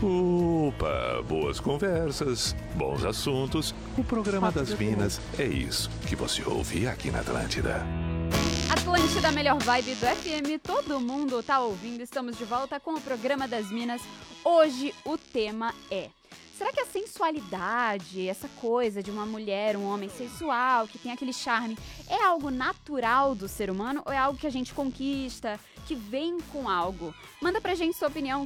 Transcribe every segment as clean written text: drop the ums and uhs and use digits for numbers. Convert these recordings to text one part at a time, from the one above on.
Opa, boas conversas, bons assuntos. O programa das Minas é isso que você ouve aqui na Atlântida. Atlântida, melhor vibe do FM, todo mundo tá ouvindo. Estamos de volta com o programa das Minas. Hoje o tema é: será que a sensualidade, essa coisa de uma mulher, um homem sensual, que tem aquele charme, é algo natural do ser humano ou é algo que a gente conquista, que vem com algo? Manda pra gente sua opinião,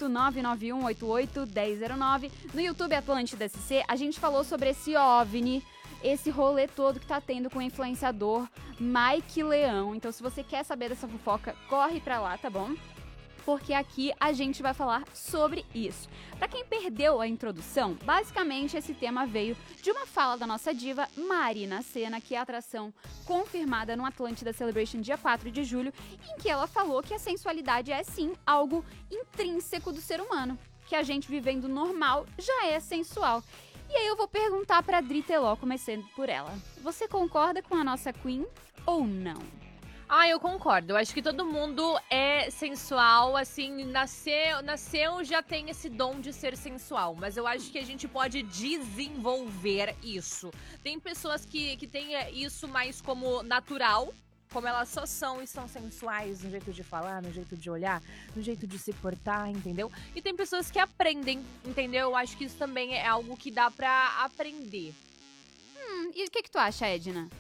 48991881009. No YouTube Atlântida SC, a gente falou sobre esse OVNI, esse rolê todo que tá tendo com o influenciador Mike Leão. Então, se você quer saber dessa fofoca, corre pra lá, tá bom? Porque aqui a gente vai falar sobre isso. Pra quem perdeu a introdução, basicamente esse tema veio de uma fala da nossa diva Marina Sena, que é a atração confirmada no Atlântida Celebration dia 4 de julho, em que ela falou que a sensualidade é sim algo intrínseco do ser humano, que a gente vivendo normal já é sensual. E aí eu vou perguntar pra Dri Teló, começando por ela. Você concorda com a nossa Queen ou não? Eu concordo. Eu acho que todo mundo é sensual, assim, nasceu já tem esse dom de ser sensual. Mas eu acho que a gente pode desenvolver isso. Tem pessoas que têm isso mais como natural, como elas só são e são sensuais no jeito de falar, no jeito de olhar, no jeito de se portar, entendeu? E tem pessoas que aprendem, entendeu? Eu acho que isso também é algo que dá pra aprender. E o que tu acha, Edna?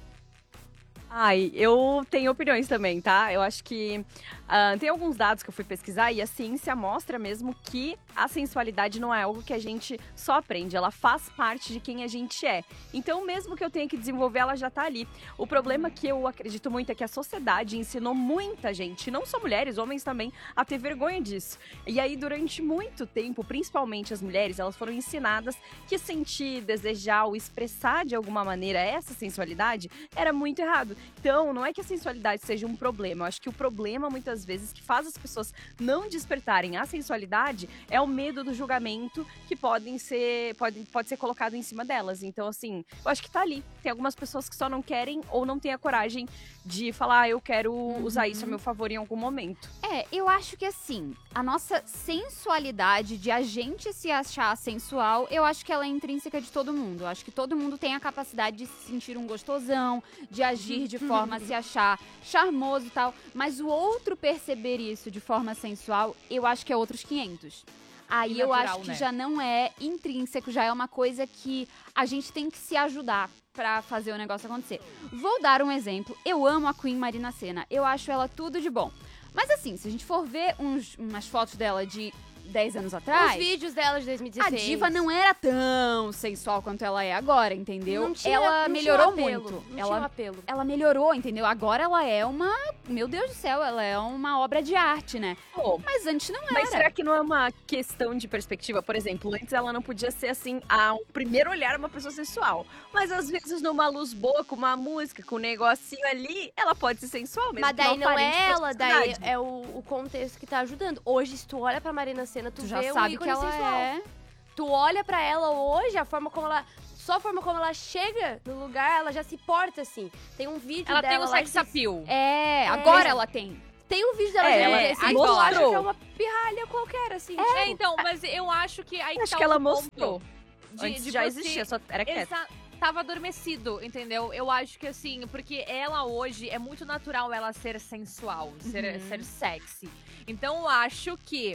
Eu tenho opiniões também, tá? Eu acho que tem alguns dados que eu fui pesquisar e a ciência mostra mesmo que a sensualidade não é algo que a gente só aprende, ela faz parte de quem a gente é. Então, mesmo que eu tenha que desenvolver, ela já tá ali. O problema que eu acredito muito é que a sociedade ensinou muita gente, não só mulheres, homens também, a ter vergonha disso. E aí, durante muito tempo, principalmente as mulheres, elas foram ensinadas que sentir, desejar ou expressar de alguma maneira essa sensualidade era muito errado. Então, não é que a sensualidade seja um problema. Eu acho que o problema, muitas vezes, que faz as pessoas não despertarem a sensualidade é o medo do julgamento que pode ser colocado em cima delas. Então, assim, eu acho que tá ali. Tem algumas pessoas que só não querem ou não têm a coragem de falar, eu quero usar isso a meu favor em algum momento. Eu acho que assim, a nossa sensualidade de a gente se achar sensual, eu acho que ela é intrínseca de todo mundo. Eu acho que todo mundo tem a capacidade de se sentir um gostosão, de agir de forma a se achar charmoso e tal. Mas o outro perceber isso de forma sensual, eu acho que é outros 500. Aí eu acho que já não é intrínseco, já é uma coisa que a gente tem que se ajudar pra fazer o negócio acontecer. Vou dar um exemplo. Eu amo a Queen Marina Sena. Eu acho ela tudo de bom. Mas assim, se a gente for ver umas fotos dela de 10 anos atrás... Os vídeos dela de 2016. A diva não era tão sensual quanto ela é agora, entendeu? Não tinha, ela não melhorou tinha apelo, muito. Não tinha um apelo. Ela melhorou, entendeu? Agora ela é uma... Meu Deus do céu, ela é uma obra de arte, né? Mas antes não era. Mas será que não é uma questão de perspectiva? Por exemplo, antes ela não podia ser assim, ao primeiro olhar, uma pessoa sensual. Mas às vezes numa luz boa, com uma música, com um negocinho ali, ela pode ser sensual mesmo. Mas daí não é ela, daí personalidade. é o contexto que tá ajudando. Hoje, se tu olha pra Marina Sena, tu já vê sabe um que ícone ela sensual. é. Tu olha pra ela hoje, a forma como ela... Só a forma como ela chega no lugar, ela já se porta assim. Tem um vídeo Ela dela tem o lá sex que appeal. Agora ela tem. Tem um vídeo dela ela tu acha que mostrou. é uma pirralha qualquer, assim. Então, mas eu acho que aí Acho tá que ela o ponto mostrou. Antes já você- existia, só era quieta. Tava adormecido, entendeu? Eu acho que assim, porque ela hoje é muito natural ela ser sensual, ser sexy. Então eu acho que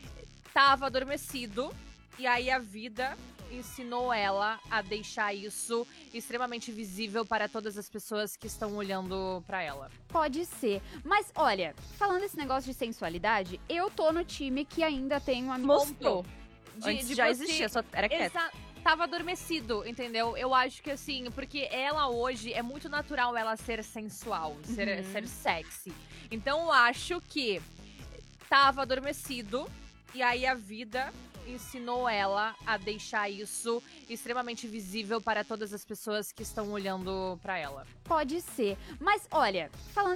tava adormecido e aí a vida ensinou ela a deixar isso extremamente visível para todas as pessoas que estão olhando pra ela. Pode ser. Mas, olha, falando esse negócio de sensualidade, eu tô no time que ainda tem um amigo. Mostrou. Antes já existia, só era quieta. Tava adormecido, entendeu? Eu acho que assim, porque ela hoje é muito natural ela ser sensual, ser sexy. Então eu acho que tava adormecido e aí a vida ensinou ela a deixar isso extremamente visível para todas as pessoas que estão olhando pra ela. Pode ser. Mas, olha, falando